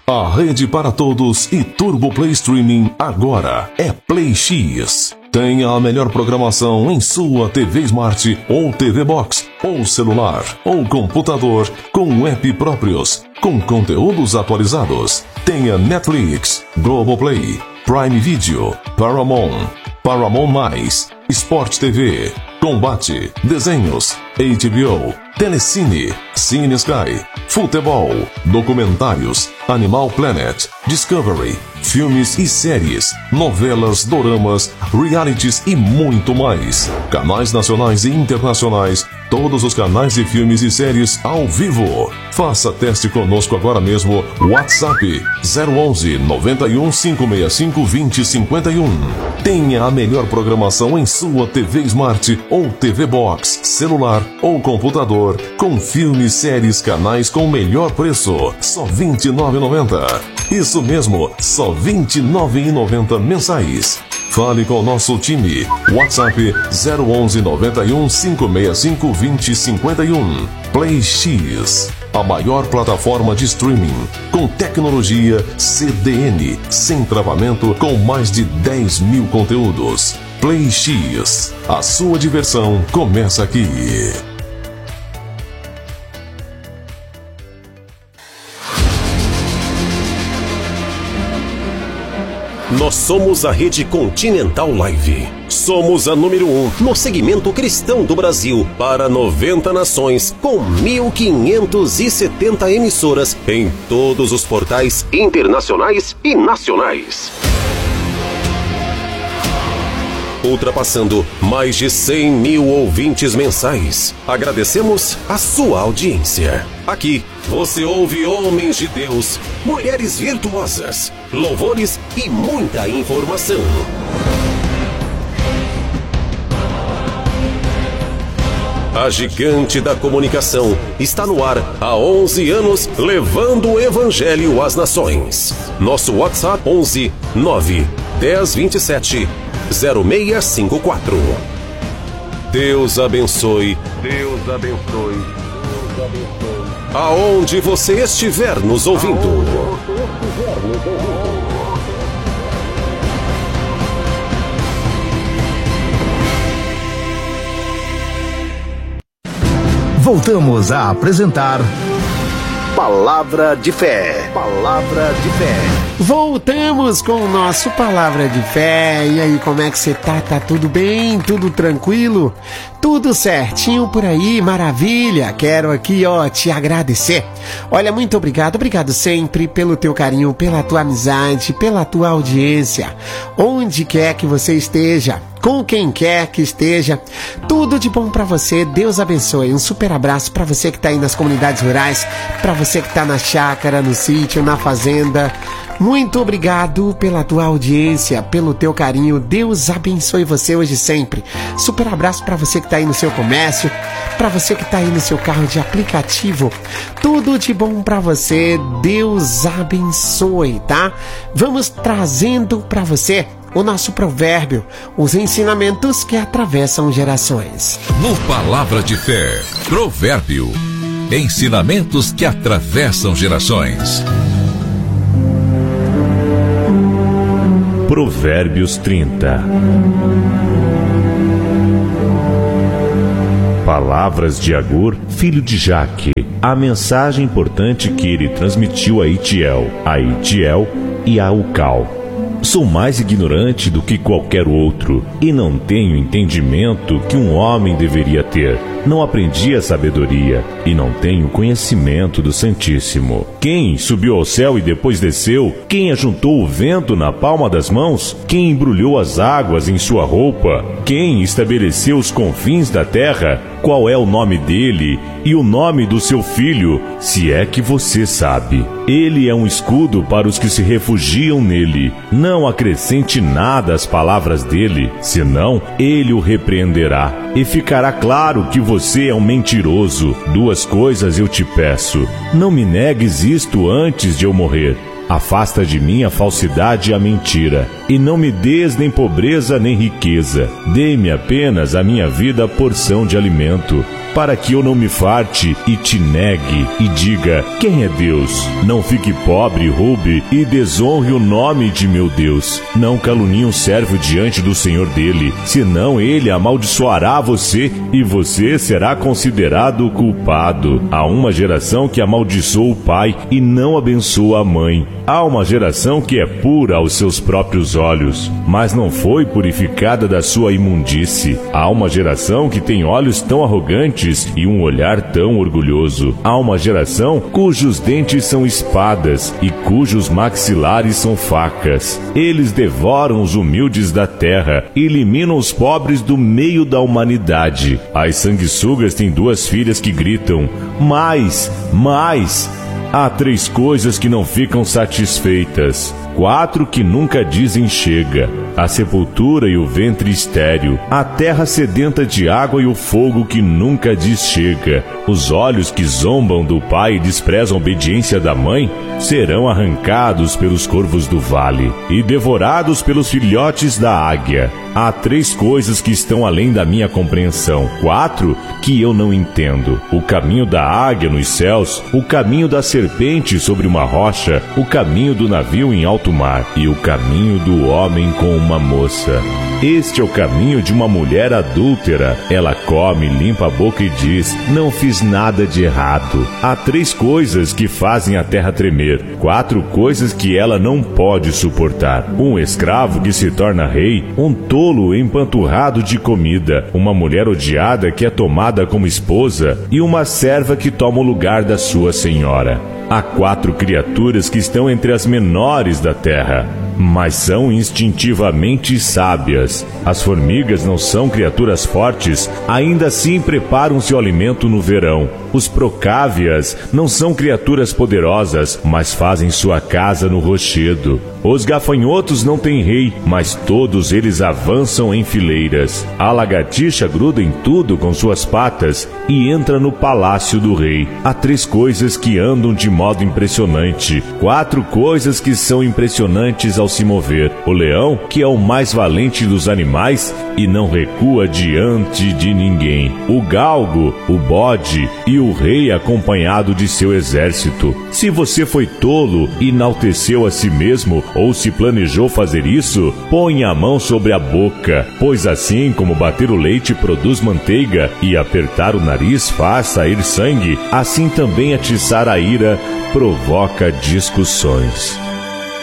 A rede para todos e Turbo Play Streaming agora é Play X. Tenha a melhor programação em sua TV Smart ou TV Box, ou celular, ou computador, com app próprios, com conteúdos atualizados. Tenha Netflix, Globoplay, Prime Video, Paramount, Paramount+, Sport TV, Combate, Desenhos, HBO, Telecine, Cine Sky, Futebol, Documentários, Animal Planet, Discovery, filmes e séries, novelas, doramas, realities e muito mais. Canais nacionais e internacionais, todos os canais de filmes e séries ao vivo. Faça teste conosco agora mesmo. WhatsApp 011 91 565 2051. Tenha a melhor programação em sua TV Smart ou TV Box, celular ou computador, com filmes, séries, canais com melhor preço. Só R$ 29,90. Isso mesmo, só R$ 29,90 mensais. Fale com o nosso time. WhatsApp 011 91 565 2051. Play X, a maior plataforma de streaming com tecnologia CDN, sem travamento, com mais de 10 mil conteúdos. Play X, a sua diversão começa aqui. Nós somos a Rede Continental Live. Somos a número 1 no segmento cristão do Brasil, para 90 nações, com 1.570 emissoras em todos os portais internacionais e nacionais. Ultrapassando mais de 100 mil ouvintes mensais. Agradecemos a sua audiência. Aqui você ouve homens de Deus, mulheres virtuosas, louvores e muita informação. A gigante da comunicação está no ar há 11 anos, levando o evangelho às nações. Nosso WhatsApp 11 9 10 27 0654. Deus abençoe. Deus abençoe. Deus abençoe. Aonde você estiver nos ouvindo. Voltamos a apresentar Palavra de Fé. Palavra de Fé. Voltamos com o nosso Palavra de Fé. E aí, como é que você tá? Tá tudo bem? Tudo tranquilo? Tudo certinho por aí? Maravilha! Quero aqui, te agradecer. Olha, muito obrigado. Obrigado sempre pelo teu carinho, pela tua amizade, pela tua audiência. Onde quer que você esteja, com quem quer que esteja, tudo de bom pra você. Deus abençoe. Um super abraço pra você que tá aí nas comunidades rurais, pra você que tá na chácara, no sítio, na fazenda. Muito obrigado pela tua audiência, pelo teu carinho. Deus abençoe você hoje e sempre. Super abraço pra você que tá aí no seu comércio, pra você que tá aí no seu carro de aplicativo. Tudo de bom pra você. Deus abençoe, tá? Vamos trazendo pra você o nosso provérbio, os ensinamentos que atravessam gerações. No Palavra de Fé, provérbio, ensinamentos que atravessam gerações. Provérbios 30. Palavras de Agur, filho de Jaque. A mensagem importante que ele transmitiu a Itiel e a Ucal. Sou mais ignorante do que qualquer outro, e não tenho entendimento que um homem deveria ter. Não aprendi a sabedoria, e não tenho conhecimento do Santíssimo. Quem subiu ao céu e depois desceu? Quem ajuntou o vento na palma das mãos? Quem embrulhou as águas em sua roupa? Quem estabeleceu os confins da terra? Qual é o nome dele e o nome do seu filho, se é que você sabe? Ele é um escudo para os que se refugiam nele. Não acrescente nada às palavras dele, senão ele o repreenderá. E ficará claro que você é um mentiroso. Duas coisas eu te peço. Não me negues isto antes de eu morrer. Afasta de mim a falsidade e a mentira, e não me des nem pobreza nem riqueza. Dê-me apenas a minha vida porção de alimento, para que eu não me farte e te negue e diga: quem é Deus? Não fique pobre e roube e desonre o nome de meu Deus. Não calunie um servo diante do Senhor dele, senão ele amaldiçoará você e você será considerado culpado. Há uma geração que amaldiçoa o pai e não abençoa a mãe. Há uma geração que é pura aos seus próprios olhos, mas não foi purificada da sua imundície. Há uma geração que tem olhos tão arrogantes e um olhar tão orgulhoso. Há uma geração cujos dentes são espadas e cujos maxilares são facas. Eles devoram os humildes da terra e eliminam os pobres do meio da humanidade. As sanguessugas têm 2 filhas que gritam: mais, mais. Há 3 coisas que não ficam satisfeitas, 4 que nunca dizem chega: a sepultura e o ventre estéril, a terra sedenta de água e o fogo que nunca diz chega. Os olhos que zombam do pai e desprezam a obediência da mãe serão arrancados pelos corvos do vale e devorados pelos filhotes da águia. Há 3 coisas que estão além da minha compreensão, 4 que eu não entendo: o caminho da águia nos céus, o caminho da serpente sobre uma rocha, o caminho do navio em alto mar e o caminho do homem com uma moça. Este é o caminho de uma mulher adúltera. Ela come, limpa a boca e diz: não fiz nada de errado. Há 3 coisas que fazem a terra tremer, 4 coisas que ela não pode suportar: um escravo que se torna rei, um tolo empanturrado de comida, uma mulher odiada que é tomada como esposa e uma serva que toma o lugar da sua senhora. Há 4 criaturas que estão entre as menores da terra, mas são instintivamente sábias. As formigas não são criaturas fortes, ainda assim preparam seu alimento no verão. Os procávias não são criaturas poderosas, mas fazem sua casa no rochedo. Os gafanhotos não têm rei, mas todos eles avançam em fileiras. A lagartixa gruda em tudo com suas patas e entra no palácio do rei. Há 3 coisas que andam de modo impressionante, 4 coisas que são impressionantes ao se mover: o leão, que é o mais valente dos animais e não recua diante de ninguém; o galgo, o bode e o rei acompanhado de seu exército. Se você foi tolo e enalteceu a si mesmo, ou se planejou fazer isso, ponha a mão sobre a boca, pois assim como bater o leite produz manteiga e apertar o nariz faz sair sangue, assim também atiçar a ira provoca discussões.